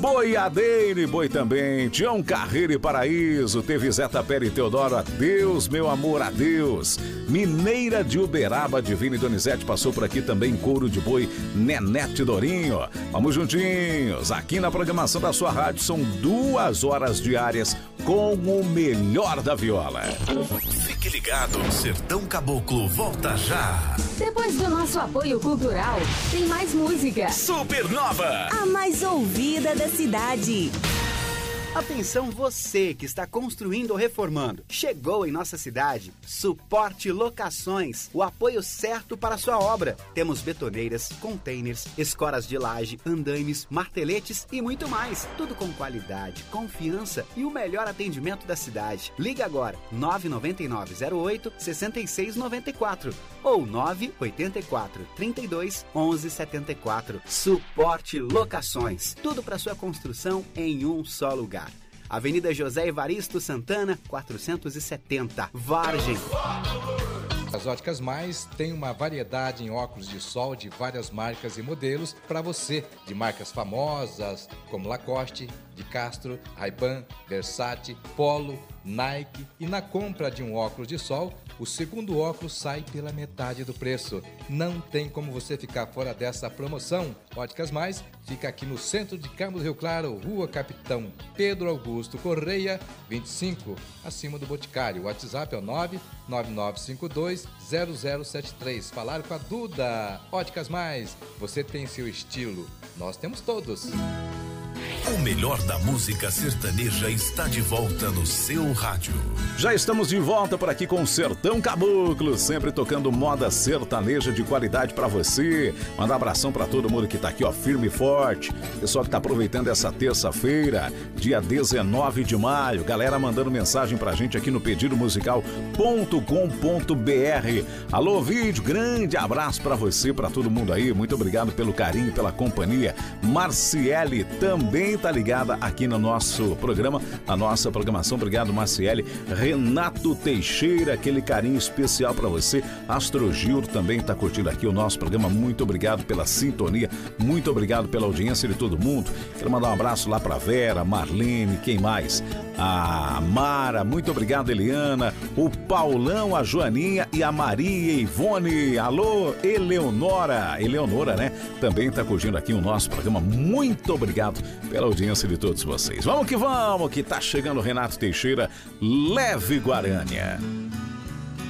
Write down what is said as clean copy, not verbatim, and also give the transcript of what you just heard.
Boiadeiro e Boi também, Tião Carreiro e Paraíso, teve Zeta Pera e Teodoro, adeus meu amor, adeus. Mineira de Uberaba, Divina e Donizete passou por aqui também, Couro de Boi, Nenete Dorinho. Vamos juntinhos, aqui na programação da sua rádio, são 2 horas diárias com o melhor da viola. Fique ligado, Sertão Caboclo volta já. Depois do nosso apoio cultural, tem mais música. Supernova, a mais ouvida da cidade. Atenção você que está construindo ou reformando. Chegou em nossa cidade Suporte Locações, o apoio certo para a sua obra. Temos betoneiras, containers, escoras de laje, andaimes, marteletes e muito mais. Tudo com qualidade, confiança e o melhor atendimento da cidade. Liga agora 99908-6694 ou 984-32-1174. Suporte Locações. Tudo para sua construção em um só lugar. Avenida José Evaristo Santana, 470, Vargem. As Óticas Mais têm uma variedade em óculos de sol de várias marcas e modelos para você, de marcas famosas como Lacoste, de Castro, Ray-Ban, Versace, Polo, Nike. E na compra de um óculos de sol, o segundo óculos sai pela metade do preço. Não tem como você ficar fora dessa promoção. Óticas Mais fica aqui no centro de Carmo do Rio Claro, Rua Capitão Pedro Augusto Correia, 25, acima do Boticário. O WhatsApp é o 999520073. Falar com a Duda. Óticas Mais, você tem seu estilo, nós temos todos. O melhor da música sertaneja está de volta no seu rádio. Já estamos de volta por aqui com o Sertão Caboclo, sempre tocando moda sertaneja de qualidade pra você. Manda um abração pra todo mundo que tá aqui, ó, firme e forte. Pessoal que tá aproveitando essa terça-feira, dia 19 de maio. Galera mandando mensagem pra gente aqui no pedidomusical.com.br. Alô, vídeo, grande abraço pra você, pra todo mundo aí. Muito obrigado pelo carinho, pela companhia. Marciele também tá ligada aqui no nosso programa, a nossa programação. Obrigado, Marciele. Renato Teixeira, aquele carinho especial pra você. Astro Gil também tá curtindo aqui o nosso programa. Muito obrigado pela sintonia, muito obrigado pela audiência de todo mundo. Quero mandar um abraço lá pra Vera, Marlene, quem mais? A Mara, muito obrigado, Eliana, o Paulão, a Joaninha e a Maria Ivone. Alô, Eleonora, né? Também tá curtindo aqui o nosso programa. Muito obrigado pela audiência de todos vocês. Vamos, que tá chegando o Renato Teixeira, Leve Guarânia.